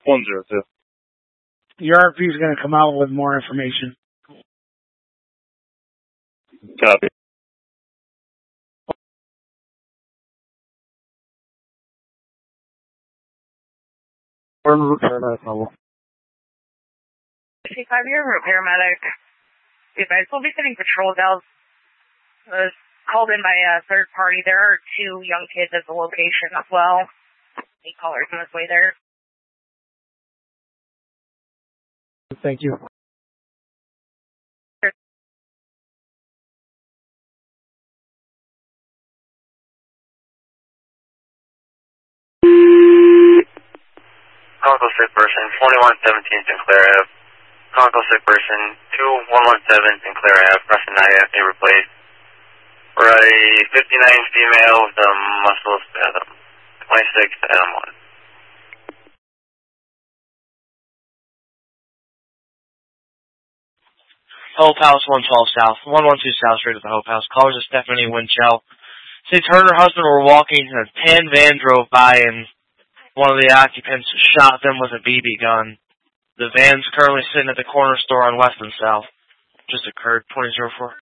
102. Your RP is going to come out with more information. Copy. Paramedic level. 55-year paramedic. If I will be sending patrol valves called in by a third party. There are 2 young kids at the location as well. 8 callers on this way there. Thank you. Conical sick person, 2117 Sinclair Ave. Conical sick person, 2117 Sinclair Ave, pressing IFA replaced. For a 59 female with a muscle spasm, 26 to M1. Hope House 112 South, 112 South Street at the Hope House. Callers of Stephanie Winchell. States her and her husband were walking and a tan van drove by and one of the occupants shot them with a BB gun. The van's currently sitting at the corner store on West and South. Just occurred, 2004.